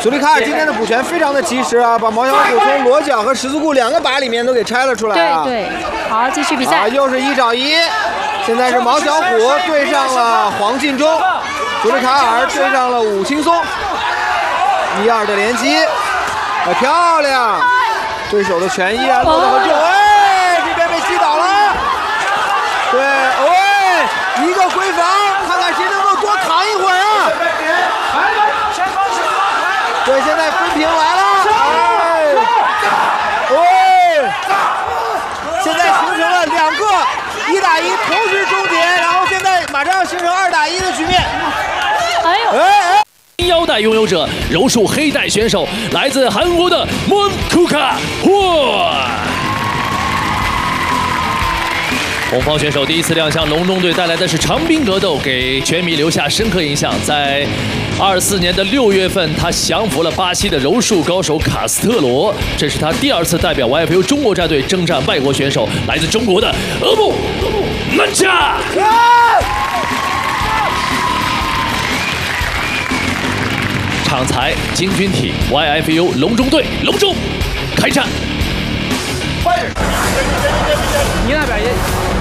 苏里卡尔今天的补全非常的及时啊，把毛小虎从裸脚和十字固2个靶里面都给拆了出来啊。 对，好，继续比赛。 又是1找1，现在是毛小虎对上了黄进忠，苏里卡尔对上了武青松，1-2的连击，漂亮！对手的拳依然落得很重，这边被击倒了。对，一个回防，看看谁能够多扛一会儿啊！对，现在分平来了，现在形成了2个1打1同时终结，然后现在马上要形成2打1的局面。 腰带拥有者，柔术黑带选手，来自韩国的蒙库卡霍。红方选手第一次亮相隆中队，带来的是长兵格斗，给拳迷留下深刻印象。在24年的6月份，他降服了巴西的柔术高手卡斯特罗，这是他第2次代表 YFU 中国战队征战外国选手，来自中国的额布曼加。场裁金军体 YFU 隆中队隆中开战。 你那边也。